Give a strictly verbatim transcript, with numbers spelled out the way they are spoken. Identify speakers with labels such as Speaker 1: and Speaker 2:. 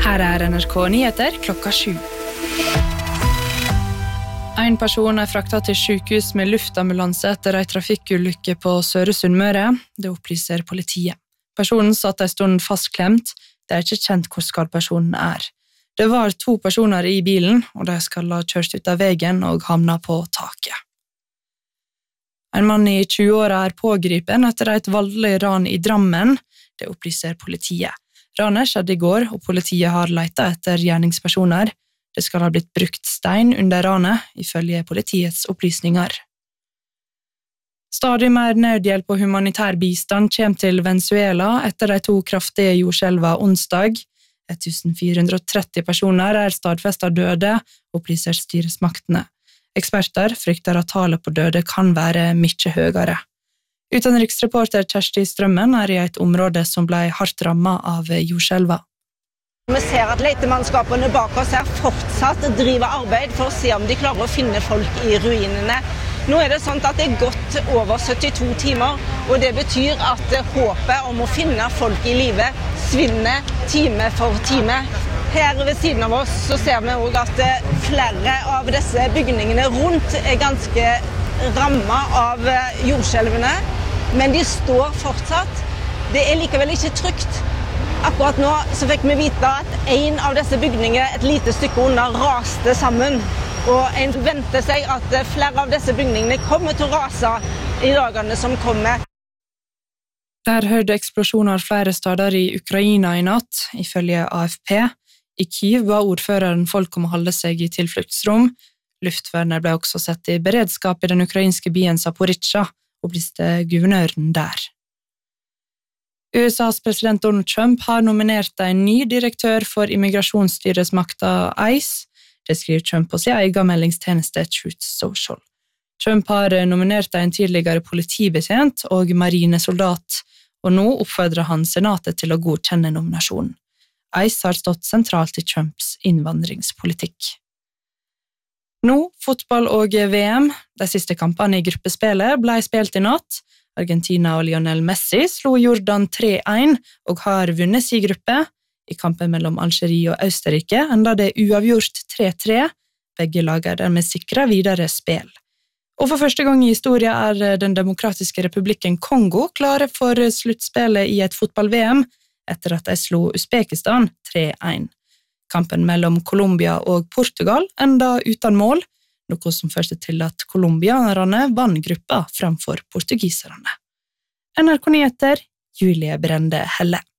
Speaker 1: Her er N R K Nyheter klokka sju. En person er fraktet til sykehus med luftambulanse etter en trafikkulykke på Søre Sunnmøre. Det opplyser politiet. Personen satt en stund fastklemt. Det er ikke kjent hvor skadpersonen er. Det var to personer i bilen, og de skal ha kjørt ut av veien og havna på taket. En mann i tjueåra er pågripen etter et voldelig ran i Drammen. Det opplyser politiet. Ranet skjedde i går, og politiet har letet etter gjerningspersoner. Det skal ha blitt brukt stein under ranet, ifølge politiets opplysninger. Stadig mer nødhjelp og humanitær bistand kommer til Venezuela etter de to kraftige jordskjelvene onsdag. fjorten hundre og tretti personer er stadfestet døde, opplyser styresmaktene. Eksperter frykter at tallet på døde kan være mye høyere. Utenriksreporter Kjersti Strømmen er i et område som ble hardt rammet av jordskjelva.
Speaker 2: Vi ser at letemannskapene bak oss her fortsatt driver arbeid for å se om de klarer å finne folk i ruinene. Nå er det sånn at det er gått over syttito timer, og det betyr at håpet om å finne folk i live svinner time for time. Her ved siden av oss så ser vi også at flere av disse bygningene rundt er ganske rammet av jordskjelvene, men de står fortsatt. Det er likevel ikke trygt. Akkurat nå så fikk vi vite at en av disse bygningene et lite stykke under raste sammen, og en venter seg at flere av disse bygningene kommer til å rase i dagene som kommer.
Speaker 1: Der hørte eksplosjoner flere steder i Ukraina i natt, ifølge A F P. I Kyiv ba ordføreren folk om å holde seg i tilfluktsrom. Luftvernet ble også sett i beredskap i den ukrainske byen Zaporizjzja, opplyste guvernøren der. U S A's president Donald Trump har nominert en ny direktør for immigrasjonsstyresmakta ICE. Det skriver Trump på sin egen meldingstjeneste Truth Social. Trump har nominert en tidligere politibetjent og marinesoldat, og nå oppfordrer han senatet til å godkjenne nominasjonen. ICE har stått sentralt i Trumps innvandringspolitikk. Nå, fotball og V M. De siste kampene i gruppespillet ble spilt i natt. Argentina og Lionel Messi slo Jordan tre én og har vunnet sin gruppe. I kampen mellom Algerie og Østerrike enda det uavgjort tre tre. Begge lag er dermed sikret videre spill. Og for første gang i historien er den demokratiske republikken Kongo klare for sluttspillet i et fotball-V M etter at de slo Uzbekistan tre én. Kampen mellom Colombia og Portugal enda uten mål, noe som førte til at colombianerne vann gruppa framfor portugiserne. N R K Nyheter, Julie Brende Helle.